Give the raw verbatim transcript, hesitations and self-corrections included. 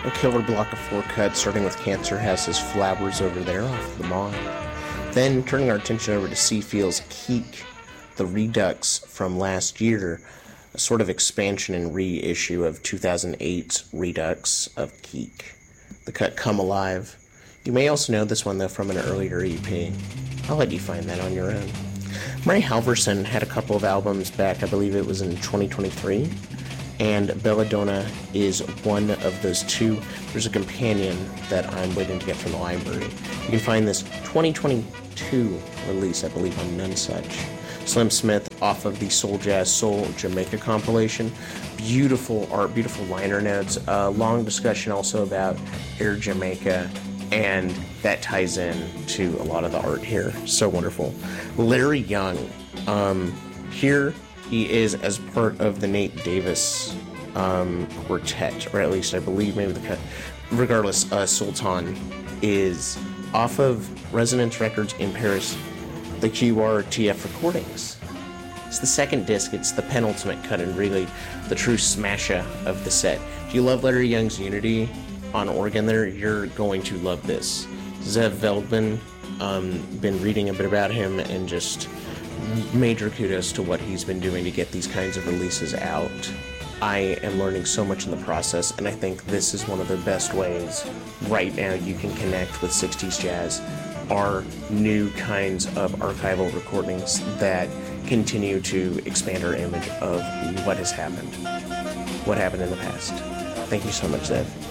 A killer block of four cuts, starting with Cancer has his Flowers over there off the Maw. Then turning our attention over to Seafield's Keek, the Redux from last year, a sort of expansion and reissue of two thousand eight's Redux of Keek. The cut Come Alive. You may also know this one, though, from an earlier E P. I'll let you find that on your own. Murray Halverson had a couple of albums back, I believe it was in twenty twenty-three, and Belladonna is one of those two. There's a companion that I'm waiting to get from the library. You can find this twenty twenty-two release, I believe, on Nonesuch. Slim Smith off of the Soul Jazz Soul Jamaica compilation. Beautiful art, beautiful liner notes. Uh, long discussion also about Air Jamaica, and that ties in to a lot of the art here. So wonderful. Larry Young, um, here he is as part of the Nate Davis um, quartet, or at least I believe maybe the cut. Regardless, uh, Sultan is off of Resonance Records in Paris, the Q R T F recordings. It's the second disc, it's the penultimate cut, and really the true smasher of the set. If you love Larry Young's Unity on organ there, you're going to love this. Zev Veldman, um, been reading a bit about him, and just major kudos to what he's been doing to get these kinds of releases out. I am learning so much in the process, and I think this is one of the best ways right now you can connect with sixties jazz, are new kinds of archival recordings that continue to expand our image of what has happened, what happened in the past. Thank you so much, Zev.